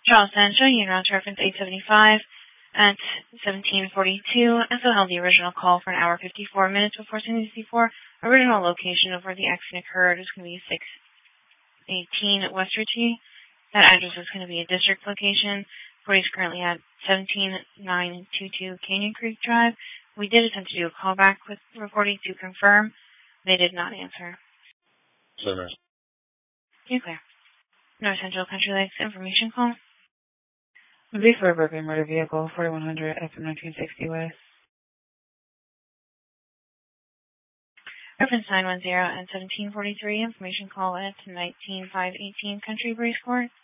Charles Sancho, Unit reference 875 at 1742, and so held the original call for an hour 54 minutes before sending the C4. Original location of where the accident occurred is going to be 618 West Ritchie. That address is going to be a district location. Where he's currently at 17922 Canyon Creek Drive. We did attempt to do a callback with reporting to confirm. They did not answer. Service. You're clear. North Central Country Lakes information call. Would be for a Berkeley motor vehicle, 4100 FM 1960 West. Reference 910 and 1743 information call at 19518 Country Brace Court.